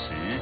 时。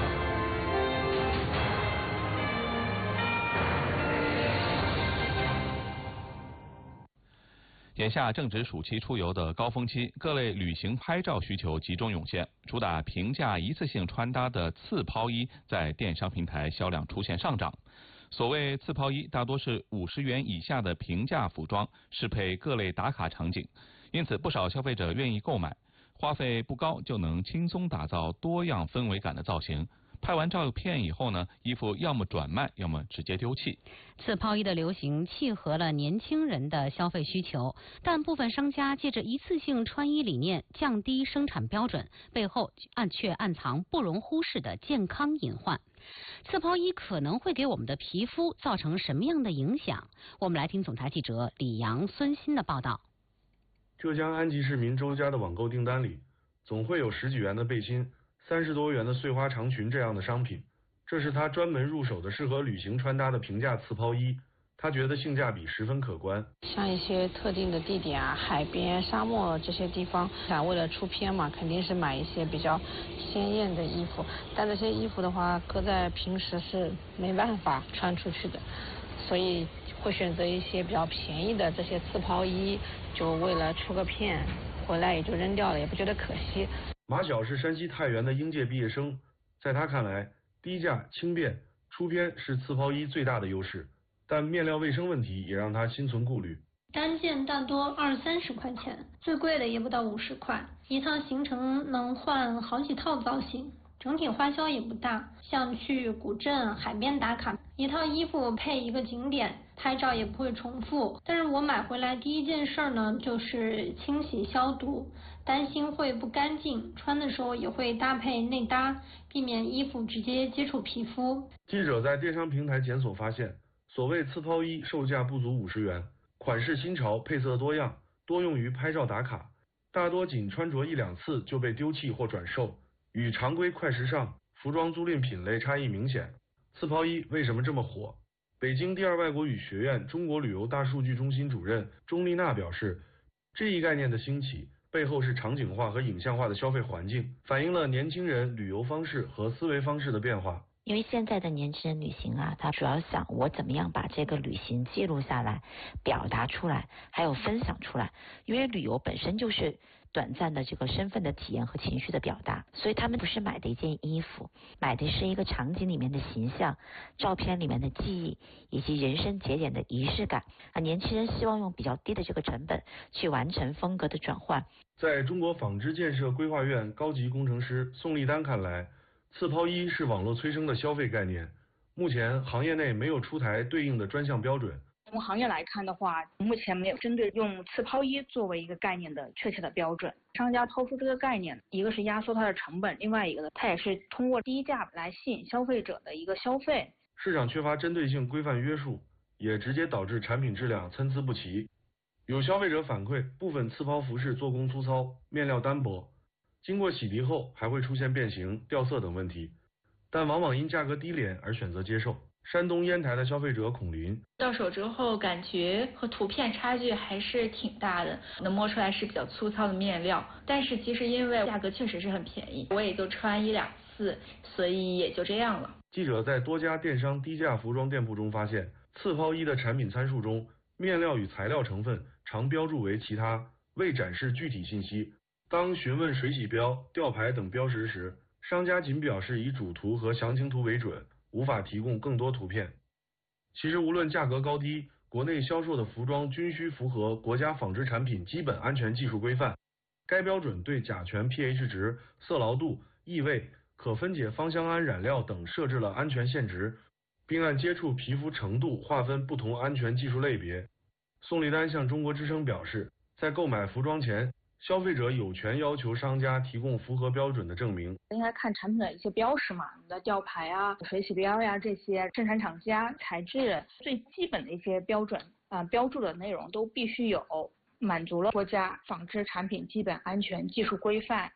眼下正值暑期出游的高峰期，各类旅行拍照需求集中涌现，主打平价一次性穿搭的次抛衣在电商平台销量出现上涨。所谓次抛衣，大多是50元以下的平价服装，适配各类打卡场景，因此不少消费者愿意购买，花费不高就能轻松打造多样氛围感的造型。拍完照片以后呢，衣服要么转卖，要么直接丢弃。 次抛衣的流行契合了年轻人的消费需求，但部分商家借着一次性穿衣理念降低生产标准，背后却暗藏不容忽视的健康隐患。次抛衣可能会给我们的皮肤造成什么样的影响？我们来听总台记者李阳、孙鑫的报道。 浙江安吉市民周家的网购订单里，总会有10几元的背心、30多元的碎花长裙这样的商品，这是他专门入手的适合旅行穿搭的平价次抛衣，他觉得性价比十分可观。 像一些特定的地点啊，海边、沙漠这些地方，想为了出片嘛，肯定是买一些比较鲜艳的衣服，但这些衣服的话，搁在平时是没办法穿出去的，所以会选择一些比较便宜的这些次抛衣，就为了出个片，回来也就扔掉了，也不觉得可惜。 马晓是山西太原的应届毕业生，在他看来，低价轻便、出片是次抛衣最大的优势，但面料卫生问题也让他心存顾虑。 单件大多20-30块钱，最贵的也不到50块，一趟行程能换好几套造型，整体花销也不大。像去古镇、海边打卡，一套衣服配一个景点，拍照也不会重复。但是我买回来第一件事呢，就是清洗消毒，担心会不干净，穿的时候也会搭配内搭，避免衣服直接接触皮肤。 记者在电商平台检索发现，所谓次抛衣售价不足50元，款式新潮，配色多样，多用于拍照打卡，大多仅穿着1-2次就被丢弃或转售，与常规快时尚服装租赁品类差异明显。次抛衣为什么这么火？北京第二外国语学院中国旅游大数据中心主任钟丽娜表示，这一概念的兴起背后是场景化和影像化的消费环境，反映了年轻人旅游方式和思维方式的变化。 因为现在的年轻人旅行啊，他主要想我怎么样把这个旅行记录下来，表达出来，还有分享出来。因为旅游本身就是短暂的这个身份的体验和情绪的表达，所以他们不是买的一件衣服，买的是一个场景里面的形象、照片里面的记忆，以及人生节点的仪式感。年轻人希望用比较低的这个成本去完成风格的转换。 在中国纺织建设规划院高级工程师宋立丹看来，次抛衣是网络催生的消费概念，目前行业内没有出台对应的专项标准。 从行业来看的话，目前没有针对用次抛衣作为一个概念的确切的标准。商家抛出这个概念，一个是压缩它的成本，另外一个呢，它也是通过低价来吸引消费者的一个消费。 市场缺乏针对性规范约束，也直接导致产品质量参差不齐。有消费者反馈，部分次抛服饰做工粗糙，面料单薄，经过洗涤后还会出现变形、掉色等问题，但往往因价格低廉而选择接受。山东烟台的消费者孔林， 到手之后感觉和图片差距还是挺大的，能摸出来是比较粗糙的面料，但是其实因为价格确实是很便宜，我也就穿1-2次，所以也就这样了。 记者在多家电商低价服装店铺中发现，次抛衣的产品参数中，面料与材料成分常标注为其他，未展示具体信息。当询问水洗标、吊牌等标识时，商家仅表示以主图和详情图为准，无法提供更多图片。其实无论价格高低，国内销售的服装均需符合国家纺织产品基本安全技术规范。该标准对甲醛 pH 值、色牢度、异味、可分解芳香胺染料等设置了安全限值，并按接触皮肤程度划分不同安全技术类别。宋立丹向中国之声表示，在购买服装前，消费者有权要求商家提供符合标准的证明。 应该看产品的一些标识嘛，你的吊牌啊、水洗标呀，这些生产厂家、材质最基本的一些标准标注的内容都必须有，满足了国家纺织产品基本安全技术规范。